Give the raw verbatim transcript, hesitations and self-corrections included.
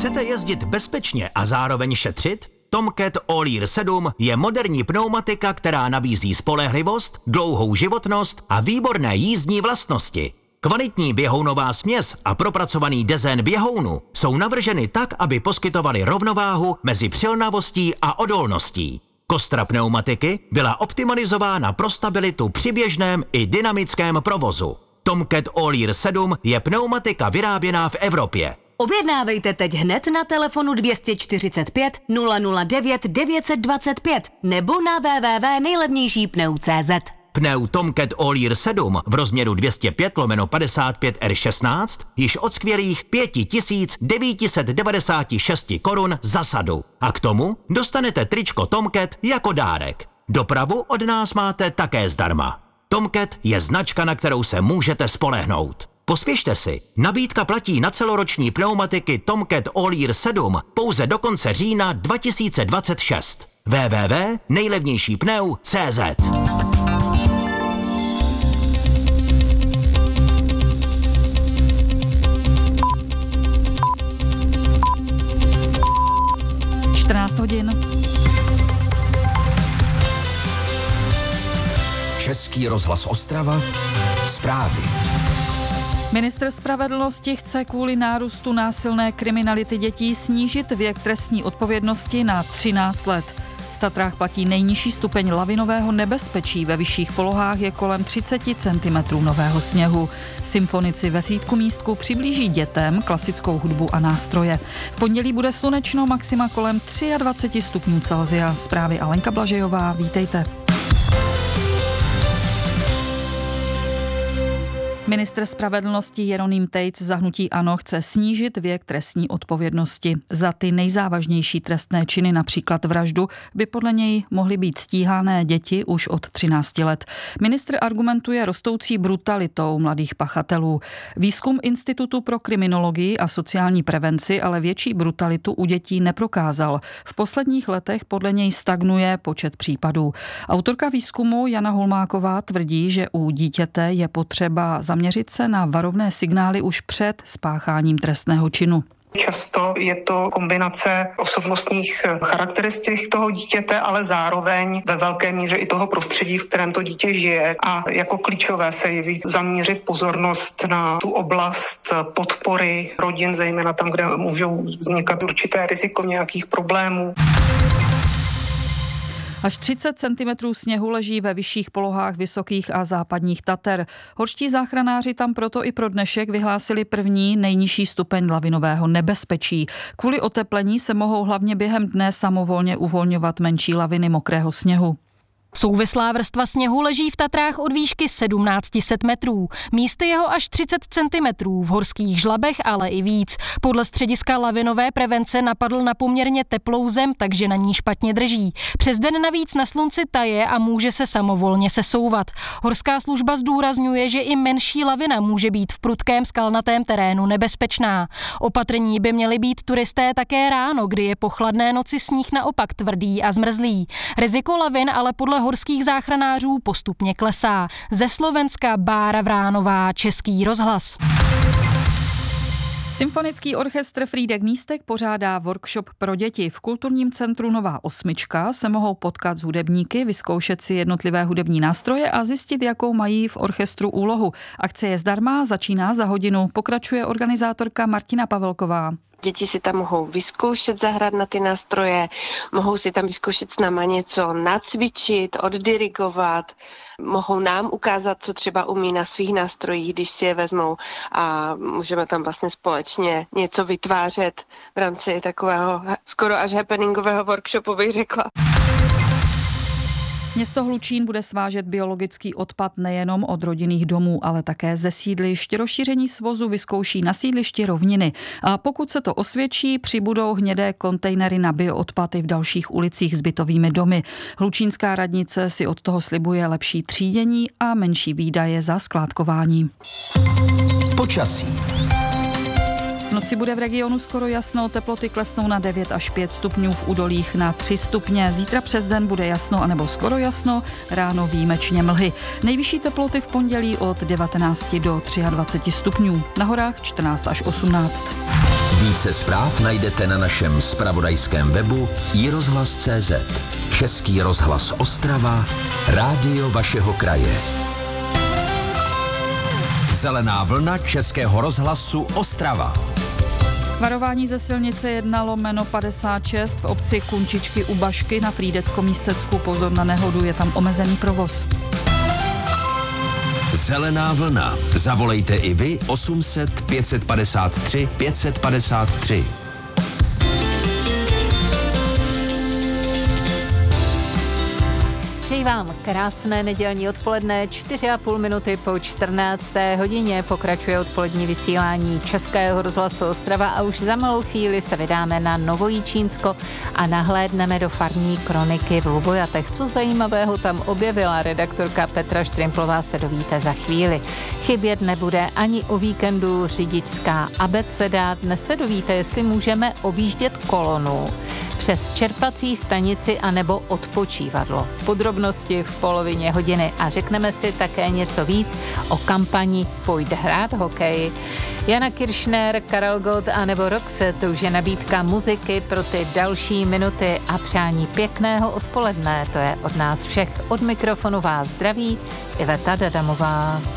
Chcete jezdit bezpečně a zároveň šetřit? Tomcat All-Year sedm je moderní pneumatika, která nabízí spolehlivost, dlouhou životnost a výborné jízdní vlastnosti. Kvalitní běhounová směs a propracovaný dezén běhounu jsou navrženy tak, aby poskytovaly rovnováhu mezi přilnavostí a odolností. Kostra pneumatiky byla optimalizována pro stabilitu při běžném i dynamickém provozu. Tomcat All-Year sedm je pneumatika vyráběná v Evropě. Objednávejte teď hned na telefonu dvě čtyřicet pět nula nula devět devět dva pět nebo na w w w tečka nejlevnější pneu tečka cé zet. Pneu Tomcat All-Year sedm v rozměru dvě stě pět lomeno padesát pět R šestnáct již od skvělých pět tisíc devět set devadesát šest korun za sadu. A k tomu dostanete tričko Tomcat jako dárek. Dopravu od nás máte také zdarma. Tomcat je značka, na kterou se můžete spolehnout. Pospěšte si, nabídka platí na celoroční pneumatiky Tomcat All-Year sedm pouze do konce října dva tisíce dvacet šest. w w w tečka nejlevnější pneu tečka cé zet. čtrnáct hodin. Český rozhlas Ostrava, zprávy. Ministr spravedlnosti chce kvůli nárůstu násilné kriminality dětí snížit věk trestní odpovědnosti na třináct let. V Tatrách platí nejnižší stupeň lavinového nebezpečí, ve vyšších polohách je kolem třicet centimetrů nového sněhu. Symfonici ve Frýdku Místku přiblíží dětem klasickou hudbu a nástroje. V pondělí bude slunečno, maxima kolem dvacet tři stupňů Celsia. Zprávy Alenka Blažejová, vítejte. Ministr spravedlnosti Jeroným Tejc za hnutí ANO chce snížit věk trestní odpovědnosti. Za ty nejzávažnější trestné činy, například vraždu, by podle něj mohly být stíhané děti už od třinácti let. Ministr argumentuje rostoucí brutalitou mladých pachatelů. Výzkum Institutu pro kriminologii a sociální prevenci ale větší brutalitu u dětí neprokázal. V posledních letech podle něj stagnuje počet případů. Autorka výzkumu Jana Hulmáková tvrdí, že u dítěte je potřeba zaměřit se na varovné signály už před spácháním trestného činu. Často je to kombinace osobnostních charakteristik toho dítěte, ale zároveň ve velké míře i toho prostředí, v kterém to dítě žije. A jako klíčové se jeví zaměřit pozornost na tu oblast podpory rodin, zejména tam, kde můžou vznikat určité riziko nějakých problémů. Až třicet centimetrů sněhu leží ve vyšších polohách vysokých a západních Tater. Horští záchranáři tam proto i pro dnešek vyhlásili první nejnižší stupeň lavinového nebezpečí. Kvůli oteplení se mohou hlavně během dne samovolně uvolňovat menší laviny mokrého sněhu. Souvislá vrstva sněhu leží v Tatrách od výšky sedmnáct set metrů. Místy jeho až třicet centimetrů, v horských žlabech ale i víc. Podle střediska lavinové prevence napadl na poměrně teplou zem, takže na ní špatně drží. Přes den navíc na slunci taje a může se samovolně sesouvat. Horská služba zdůrazňuje, že i menší lavina může být v prudkém skalnatém terénu nebezpečná. Opatrní by měli být turisté také ráno, kdy je po chladné noci sníh naopak tvrdý a zmrzlý. Riziko lavin ale podle horských záchranářů postupně klesá. Ze Slovenska Bára Vránová, Český rozhlas. Symfonický orchestr Frýdek Místek pořádá workshop pro děti. V kulturním centru Nová osmička se mohou potkat s hudebníky, vyzkoušet si jednotlivé hudební nástroje a zjistit, jakou mají v orchestru úlohu. Akce je zdarma, začíná za hodinu, pokračuje organizátorka Martina Pavelková. Děti si tam mohou vyzkoušet zahrát na ty nástroje, mohou si tam vyzkoušet s náma něco nacvičit, oddirigovat, mohou nám ukázat, co třeba umí na svých nástrojích, když si je vezmou a můžeme tam vlastně společně něco vytvářet v rámci takového skoro až happeningového workshopu, bych řekla. Město Hlučín bude svážet biologický odpad nejenom od rodinných domů, ale také ze sídlišť. Rozšíření svozu vyzkouší na sídlišti Rovniny. A pokud se to osvědčí, přibudou hnědé kontejnery na bioodpad i v dalších ulicích s bytovými domy. Hlučínská radnice si od toho slibuje lepší třídění a menší výdaje za skládkování. Počasí. V noci bude v regionu skoro jasno, teploty klesnou na devět až pět stupňů, v údolích na tři stupně. Zítra přes den bude jasno anebo skoro jasno, ráno výjimečně mlhy. Nejvyšší teploty v pondělí od devatenáct do dvacet tři stupňů, na horách čtrnáct až osmnáct. Více zpráv najdete na našem zpravodajském webu i rozhlas tečka cé zet. Český rozhlas Ostrava, rádio vašeho kraje. Zelená vlna Českého rozhlasu Ostrava. Varování ze silnice jedna lomeno padesát šest v obci Kunčičky u Bašky na Frýdecko-Místecku. Pozor na nehodu, je tam omezený provoz. Zelená vlna. Zavolejte i vy osm set pět set padesát tři pět set padesát tři. Přeji vám krásné nedělní odpoledne, čtyři a půl minuty po čtrnácté hodině pokračuje odpolední vysílání Českého rozhlasu Ostrava a už za malou chvíli se vydáme na Novojičínsko a nahlédneme do farní kroniky v Lubojatech. Co zajímavého tam objevila redaktorka Petra Štrimplová, se dovíte za chvíli. Chybět nebude ani o víkendu řidičská abeceda. Dnes se dovíte, jestli můžeme objíždět kolonu přes čerpací stanici anebo odpočívadlo. Podrobnosti v polovině hodiny a řekneme si také něco víc o kampani Pojď hrát hokej. Jana Kiršner, Karel Gott a nebo Roxe, to už je nabídka muziky pro ty další minuty a přání pěkného odpoledne. To je od nás všech. Od mikrofonu vás zdraví Iveta Dadamová.